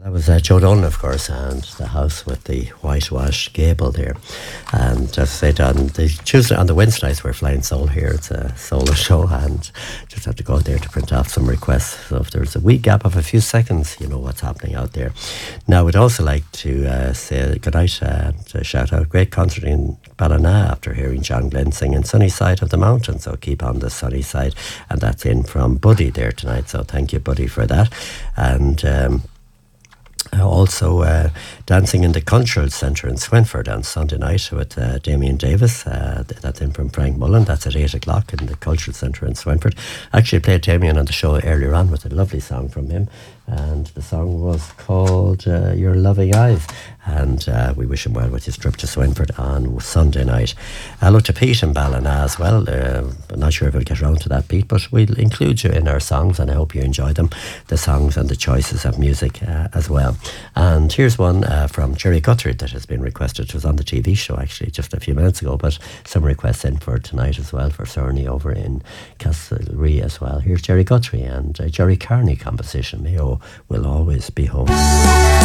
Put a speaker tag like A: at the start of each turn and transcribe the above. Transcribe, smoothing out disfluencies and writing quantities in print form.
A: That was Joe Dolan, of course, and the house with the whitewash gable there. And as I said, on the Wednesday nights, we're Flying Soul here. It's a solo show, and just have to go out there to print off some requests. So if there's a wee gap of a few seconds, you know what's happening out there. Now, we'd also like to say goodnight and shout out. Great concert in Ballina after hearing John Glenn singing Sunny Side of the Mountain. So keep on the sunny side. And that's in from Buddy there tonight. So thank you, Buddy, for that. And also dancing in the Cultural Centre in Swinford on Sunday night with Damien Davis. That's in from Frank Mullen. That's at 8 o'clock in the Cultural Centre in Swinford. Actually played Damien on the show earlier on with a lovely song from him. And the song was called Your Loving Eyes. And we wish him well with his trip to Swinford on Sunday night. Hello to Pete in Ballina as well. I'm not sure if we'll get around to that, Pete, but we'll include you in our songs, and I hope you enjoy them, the songs and the choices of music as well. And here's one from Jerry Guthrie that has been requested. It was on the TV show actually just a few minutes ago, but some requests in for tonight as well for Cerny over in Castlerea as well. Here's Jerry Guthrie and Jerry Carney composition, Mayo Will Always Be Home.